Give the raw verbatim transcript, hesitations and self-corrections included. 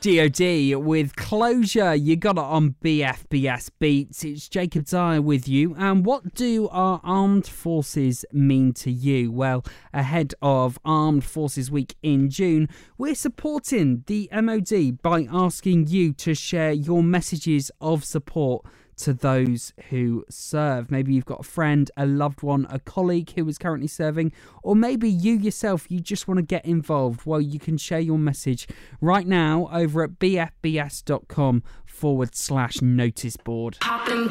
G O D with Closure. You got it on B F B S Beats. It's Jacob Dyer with you. And what do our armed forces mean to you? Well, ahead of Armed Forces Week in June, we're supporting the M O D by asking you to share your messages of support to those who serve. Maybe you've got a friend, a loved one, a colleague who is currently serving, or maybe you yourself, you just want to get involved. Well, you can share your message right now over at bfbs.com forward slash notice board. Popping